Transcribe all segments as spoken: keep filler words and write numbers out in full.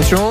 Attention.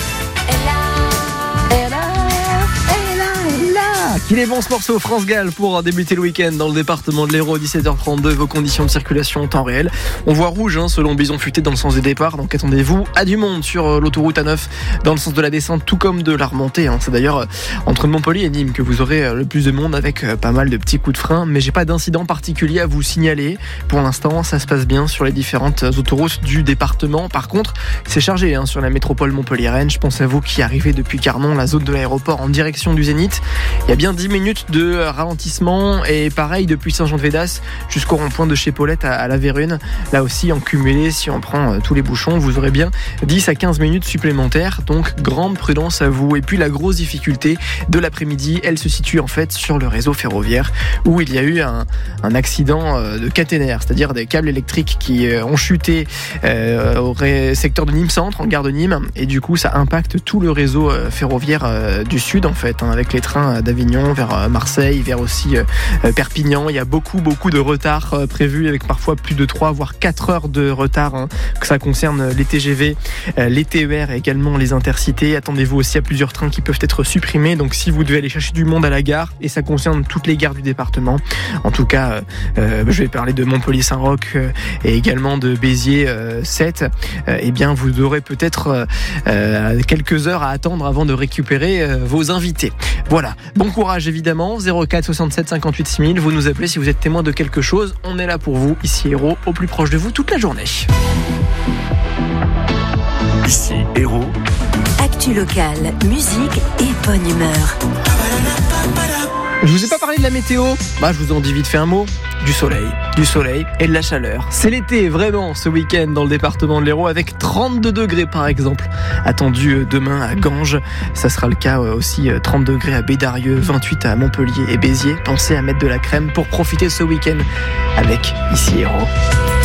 Qu'il est bon ce morceau, France Gall, pour débuter le week-end dans le département de l'Hérault, dix-sept heures trente-deux, vos conditions de circulation en temps réel. On voit rouge hein, selon Bison Futé dans le sens des départs, donc attendez-vous à du monde sur l'autoroute A neuf dans le sens de la descente, tout comme de la remontée. Hein. C'est d'ailleurs entre Montpellier et Nîmes que vous aurez le plus de monde avec pas mal de petits coups de frein, mais j'ai pas d'incident particulier à vous signaler. Pour l'instant, ça se passe bien sur les différentes autoroutes du département. Par contre, c'est chargé hein, sur la métropole montpelliéraine. Je pense à vous qui arrivez depuis Carnon, la zone de l'aéroport en direction du Zénith. Il y a bien dix minutes de ralentissement et pareil depuis Saint-Jean-de-Védas jusqu'au rond-point de chez Paulette à la Vérune. Là aussi en cumulé, si on prend tous les bouchons, vous aurez bien dix à quinze minutes supplémentaires, donc grande prudence à vous. Et puis la grosse difficulté de l'après-midi, elle se situe en fait sur le réseau ferroviaire où il y a eu un, un accident de caténaire, c'est-à-dire des câbles électriques qui ont chuté euh, au ré- secteur de Nîmes Centre, en gare de Nîmes, et du coup ça impacte tout le réseau ferroviaire euh, du sud en fait, hein, avec les trains d'Avignon vers Marseille, vers aussi euh, Perpignan. Il y a beaucoup beaucoup de retard euh, prévus avec parfois plus de trois voire quatre heures de retard hein, que ça concerne les T G V, euh, les T E R et également les intercités. Attendez-vous aussi à plusieurs trains qui peuvent être supprimés, donc si vous devez aller chercher du monde à la gare, et ça concerne toutes les gares du département, en tout cas euh, euh, je vais parler de Montpellier-Saint-Roch euh, et également de Béziers euh, sept, euh, et bien vous aurez peut-être euh, quelques heures à attendre avant de récupérer euh, vos invités. Voilà, bon courage évidemment, zéro quatre soixante-sept cinquante-huit six mille, vous nous appelez si vous êtes témoin de quelque chose, on est là pour vous, ici Hérault, au plus proche de vous toute la journée. Ici Hérault. Actu locale, musique et bonne humeur. Je vous ai pas parlé de la météo, bah je vous en dis vite fait un mot. Du soleil, du soleil et de la chaleur. C'est l'été vraiment ce week-end dans le département de l'Hérault avec trente-deux degrés par exemple. Attendu demain à Ganges, ça sera le cas aussi trente degrés à Bédarieux, vingt-huit à Montpellier et Béziers. Pensez à mettre de la crème pour profiter ce week-end avec ici Hérault.